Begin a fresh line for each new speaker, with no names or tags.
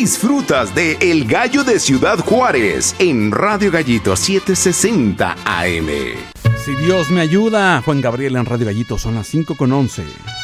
Disfrutas de El Gallo de Ciudad Juárez en Radio Gallito 760 AM.
Si Dios me ayuda, Juan Gabriel en Radio Gallito, son las 5:11.